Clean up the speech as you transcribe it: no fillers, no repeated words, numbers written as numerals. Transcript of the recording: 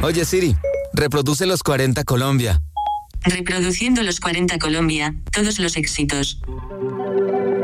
Oye Siri, reproduce los 40 Colombia. Reproduciendo los 40 Colombia, todos los éxitos.